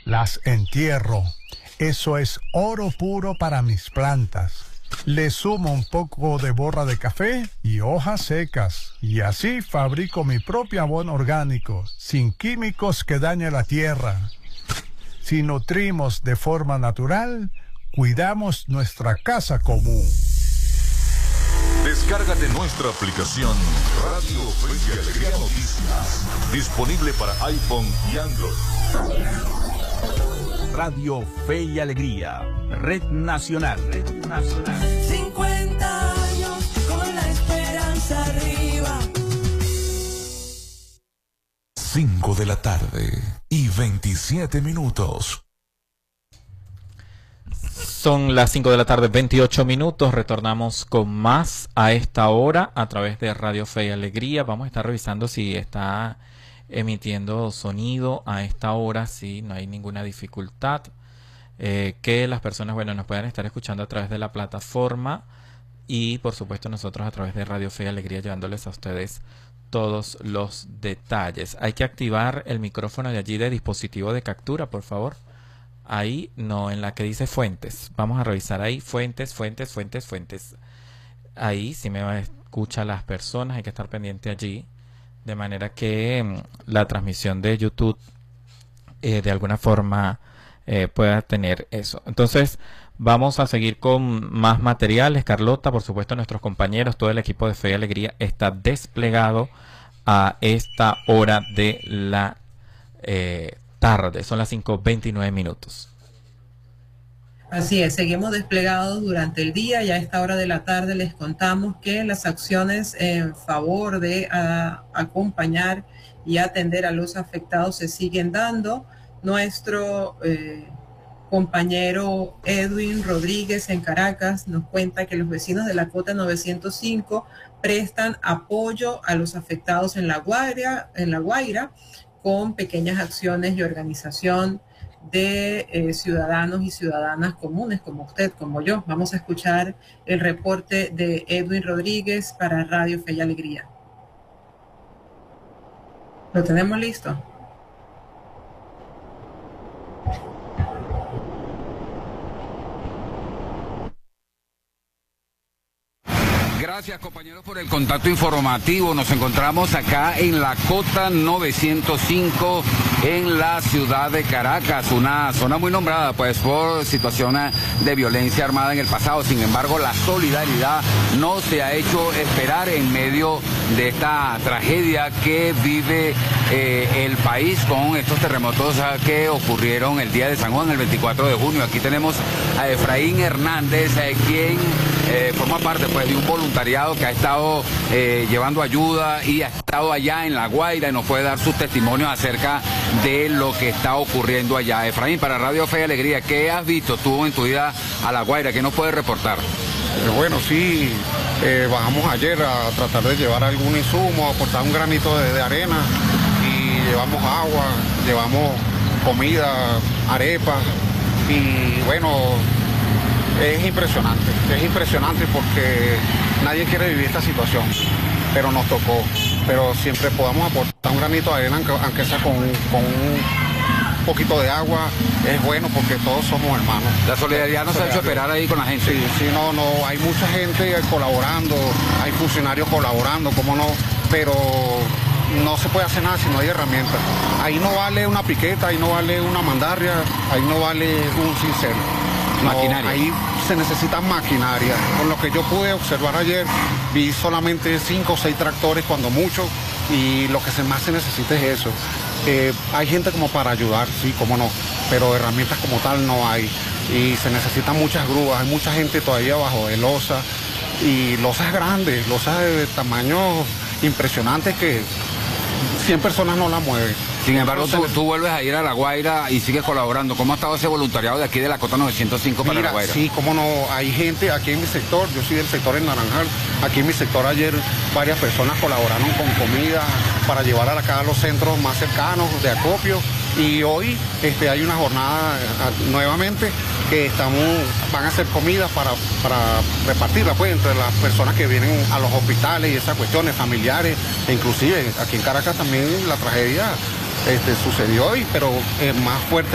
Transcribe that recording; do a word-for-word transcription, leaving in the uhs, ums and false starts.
las entierro. Eso es oro puro para mis plantas. Le sumo un poco de borra de café y hojas secas, y así fabrico mi propio abono orgánico, sin químicos que dañen la tierra. Si nutrimos de forma natural, cuidamos nuestra casa común. Descárgate nuestra aplicación Radio Fe y Alegría Noticias, disponible para iPhone y Android. Radio Fe y Alegría, Red Nacional. Red Nacional. cincuenta años con la esperanza arriba. cinco de la tarde y veintisiete minutos. Son las cinco de la tarde, veintiocho minutos. Retornamos con más a esta hora a través de Radio Fe y Alegría. Vamos a estar revisando si está emitiendo sonido a esta hora, si no hay ninguna dificultad. Eh, que las personas, bueno, nos puedan estar escuchando a través de la plataforma y, por supuesto, nosotros a través de Radio Fe y Alegría llevándoles a ustedes todos los detalles. Hay que activar el micrófono de allí de dispositivo de captura, por favor. Ahí, no, en la que dice fuentes. Vamos a revisar ahí, fuentes, fuentes, fuentes, fuentes. Ahí, si me escucha las personas, hay que estar pendiente allí. De manera que mm, la transmisión de YouTube eh, de alguna forma eh, pueda tener eso. Entonces, vamos a seguir con más materiales. Carlota, por supuesto, nuestros compañeros, todo el equipo de Fe y Alegría está desplegado a esta hora de la eh, tarde. Son las cinco veintinueve minutos. Así es, seguimos desplegados durante el día y a esta hora de la tarde les contamos que las acciones en favor de a, acompañar y atender a los afectados se siguen dando. Nuestro eh, compañero Edwin Rodríguez en Caracas nos cuenta que los vecinos de la Cota novecientos cinco prestan apoyo a los afectados en La Guaira, en La Guaira con pequeñas acciones y organización de eh, ciudadanos y ciudadanas comunes como usted, como yo. Vamos a escuchar el reporte de Edwin Rodríguez para Radio Fe y Alegría. ¿Lo tenemos listo? Gracias, compañeros, por el contacto informativo. Nos encontramos acá en la Cota novecientos cinco en la ciudad de Caracas, una zona muy nombrada pues por situaciones de violencia armada en el pasado. Sin embargo, la solidaridad no se ha hecho esperar en medio de esta tragedia que vive eh, el país con estos terremotos que ocurrieron el día de San Juan, el veinticuatro de junio. Aquí tenemos a Efraín Hernández, eh, quien eh, forma parte pues de un voluntariado que ha estado eh, llevando ayuda y ha estado allá en La Guaira y nos puede dar sus testimonios acerca de lo que está ocurriendo allá. Efraín, para Radio Fe y Alegría, ¿qué has visto tú en tu ida a La Guaira? ¿Qué nos puedes reportar? Eh, bueno, sí, eh, bajamos ayer a tratar de llevar algún insumo, aportar un granito de, de arena y llevamos agua, llevamos comida, arepas y bueno, es impresionante, es impresionante porque nadie quiere vivir esta situación, pero nos tocó, pero siempre podamos aportar un granito de arena, aunque, aunque sea con, con un poquito de agua, es bueno porque todos somos hermanos. La solidaridad nos ha hecho esperar ahí con la gente. Sí, sí, no, no, hay mucha gente colaborando, hay funcionarios colaborando, cómo no, pero no se puede hacer nada si no hay herramientas. Ahí no vale una piqueta, ahí no vale una mandarria, ahí no vale un cincel. No, maquinaria. Ahí se necesita maquinaria. Con lo que yo pude observar ayer, vi solamente cinco o seis tractores cuando mucho, y lo que se más se necesita es eso. Eh, hay gente como para ayudar, sí, cómo no, pero herramientas como tal no hay. Y se necesitan muchas grúas, hay mucha gente todavía bajo de losa, y losas grandes, losas de tamaño impresionante que cien personas no la mueven. Sin embargo, tú, tú vuelves a ir a La Guaira y sigues colaborando. ¿Cómo ha estado ese voluntariado de aquí de la Cota novecientos cinco para Mira, La Guaira? Sí, cómo no, hay gente aquí en mi sector, yo soy del sector en Naranjal, aquí en mi sector ayer varias personas colaboraron con comida para llevar a acá a los centros más cercanos de acopio, y hoy este, hay una jornada a, nuevamente que estamos, van a hacer comida para, para repartirla pues entre las personas que vienen a los hospitales y esas cuestiones familiares, e inclusive aquí en Caracas también la tragedia este, sucedió hoy, pero es más fuerte